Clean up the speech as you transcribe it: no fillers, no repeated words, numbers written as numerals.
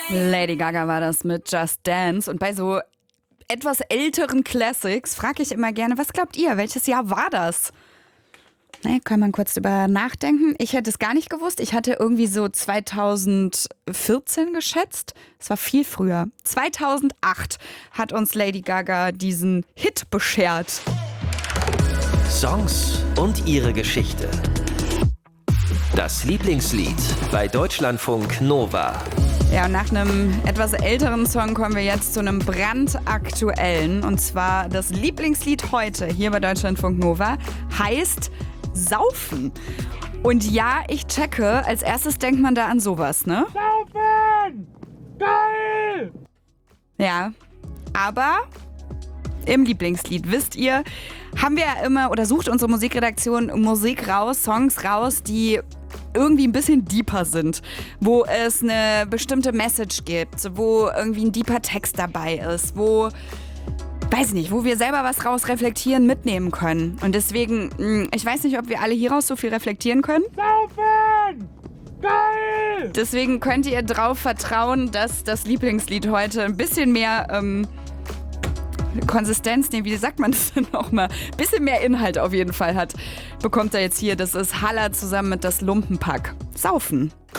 Lady Gaga war das mit Just Dance. Und bei so etwas älteren Classics frage ich immer gerne, was glaubt ihr, welches Jahr war das? Kann man kurz drüber nachdenken. Ich hätte es gar nicht gewusst. Ich hatte irgendwie so 2014 geschätzt. Es war viel früher. 2008 hat uns Lady Gaga diesen Hit beschert. Songs und ihre Geschichte. Das Lieblingslied bei Deutschlandfunk Nova. Ja, und nach einem etwas älteren Song kommen wir jetzt zu einem brandaktuellen. Und zwar das Lieblingslied heute hier bei Deutschlandfunk Nova heißt Saufen. Und ja, ich checke, als erstes denkt man da an sowas, ne? Saufen! Geil! Ja, aber im Lieblingslied, wisst ihr, haben wir ja immer oder sucht unsere Musikredaktion Musik raus, Songs raus, die irgendwie ein bisschen deeper sind, wo es eine bestimmte Message gibt, wo irgendwie ein deeper Text dabei ist, wo, weiß nicht, wo wir selber was raus reflektieren, mitnehmen können. Und deswegen, ich weiß nicht, ob wir alle hieraus so viel reflektieren können. Saufen! Geil! Deswegen könnt ihr drauf vertrauen, dass das Lieblingslied heute ein bisschen mehr Konsistenz, wie sagt man das denn nochmal? Ein bisschen mehr Inhalt auf jeden Fall hat. Bekommt er jetzt hier, das ist Halla zusammen mit das Lumpenpack. Saufen.